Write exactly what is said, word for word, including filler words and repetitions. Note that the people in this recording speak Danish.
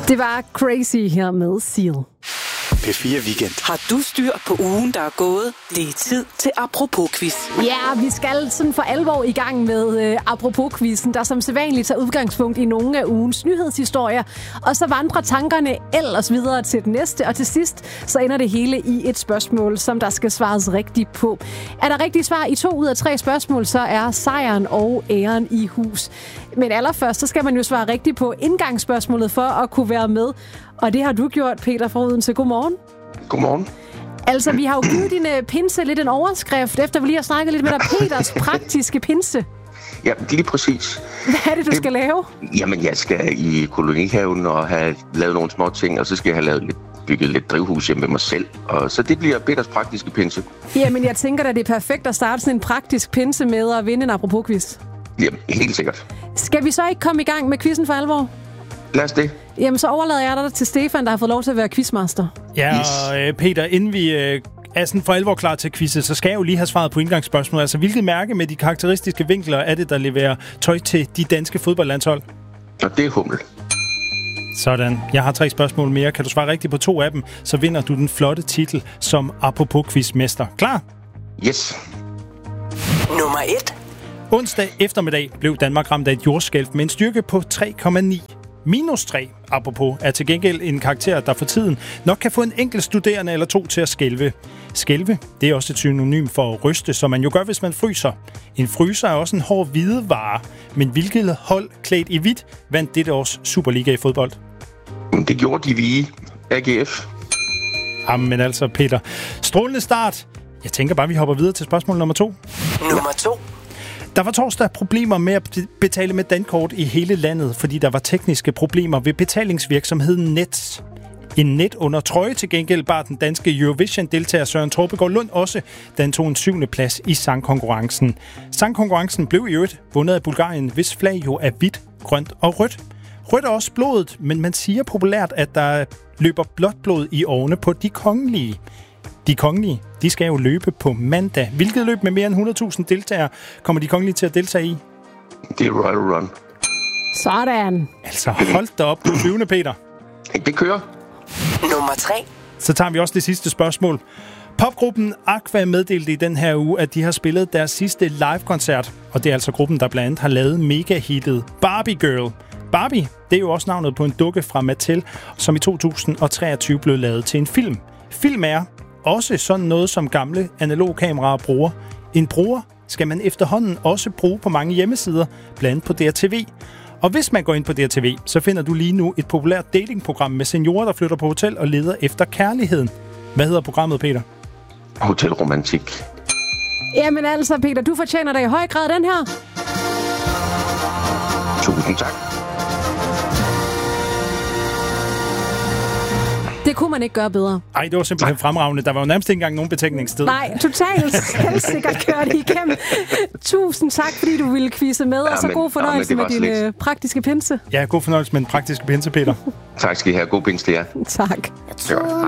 Det var Crazy her med Seal. P fire Weekend. Har du styr på ugen, der er gået? Det er tid til Apropos-quiz. Ja, vi skal sådan for alvor i gang med øh, Apropos-quizzen, der som sædvanligt tager udgangspunkt i nogle af ugens nyhedshistorier. Og så vandrer tankerne ellers videre til den næste, og til sidst så ender det hele i et spørgsmål, som der skal svares rigtigt på. Er der rigtigt svar i to ud af tre spørgsmål, så er sejren og æren i hus. Men allerførst, så skal man jo svare rigtigt på indgangsspørgsmålet for at kunne være med. Og det har du gjort, Peter fra Odense. Godmorgen. Godmorgen. Altså, vi har jo givet din uh, pinse lidt en overskrift, efter vi lige har snakket lidt med dig. Peters praktiske pinse. Ja, lige præcis. Hvad er det, du det, skal lave? Jamen, jeg skal i kolonihaven og have lavet nogle små ting, og så skal jeg have lavet lidt, bygget lidt drivhus hjemme med mig selv. Og så det bliver Peters praktiske pinse. Jamen, jeg tænker da, det er perfekt at starte sådan en praktisk pinse med at vinde en apropos-quiz. Jamen, helt sikkert. Skal vi så ikke komme i gang med quizzen for alvor? Lad os det. Jamen, så overlader jeg dig til Stefan, der har fået lov til at være quizmaster. Ja, og øh, Peter, inden vi øh, er sådan for alvor klar til quizet, så skal jeg jo lige have svaret på indgangsspørgsmålet. Altså, hvilket mærke med de karakteristiske vinkler er det, der leverer tøj til de danske fodboldlandshold? Og det er Hummel. Sådan. Jeg har tre spørgsmål mere. Kan du svare rigtigt på to af dem, så vinder du den flotte titel som Apropos-quizmester. Klar? Yes. Nummer et. Onsdag eftermiddag blev Danmark ramt af et jordskælv med en styrke på tre komma ni. Minus tre, apropos, er til gengæld en karakter, der for tiden nok kan få en enkelt studerende eller to til at skælve. Skælve, det er også et synonym for at ryste, som man jo gør, hvis man fryser. En fryser er også en hård hvidevare, men hvilket hold klædt i hvidt vandt dette års Superliga i fodbold? Det gjorde de hvide. A G F. Jamen altså, Peter. Strålende start. Jeg tænker bare, vi hopper videre til spørgsmål nummer to. Nummer to. Der var torsdag problemer med at betale med dankort i hele landet, fordi der var tekniske problemer ved betalingsvirksomheden Nets. En net under trøje til gengæld bar den danske Eurovision-deltager Søren Tropegaard Lund også, da han tog en syvende plads i sangkonkurrencen. Sangkonkurrencen blev i øvrigt vundet af Bulgarien, hvis flag jo er hvidt, grønt og rødt. Rødt er også blodet, men man siger populært, at der løber blåt blod i årene på de kongelige. De kongelige, de skal jo løbe på mandag. Hvilket løb med mere end hundrede tusind deltagere kommer de kongelige til at deltage i? Det er Royal Run. Sådan. Altså, hold da op, du er flyvende, Peter. Det kører. Nummer tre. Så tager vi også det sidste spørgsmål. Popgruppen Aqua meddelte i den her uge, at de har spillet deres sidste live-koncert. Og det er altså gruppen, der blandt andet har lavet mega-hittet Barbie Girl. Barbie, det er jo også navnet på en dukke fra Mattel, som i to tusind og treogtyve blev lavet til en film. Film er også sådan noget, som gamle analoge kameraer bruger. En bruger skal man efterhånden også bruge på mange hjemmesider, blandt andet på D R T V. Og hvis man går ind på D R T V, så finder du lige nu et populært datingprogram med seniorer, der flytter på hotel og leder efter kærligheden. Hvad hedder programmet, Peter? Hotel Romantik. Jamen altså, Peter, du fortjener dig i høj grad den her. Tusind tak. Det kunne man ikke gøre bedre. Ej, det var simpelthen fremragende. Der var jo nærmest ikke engang nogen betænkningssted. Nej, totalt selvsikkert kørt igennem. Tusind tak, fordi du ville quizze med, ja, og så god fornøjelse ja, med din øh, praktiske pinse. Ja, god fornøjelse med den praktiske pinse, Peter. Tak skal I have. God pinse til jer. Tak. Ja.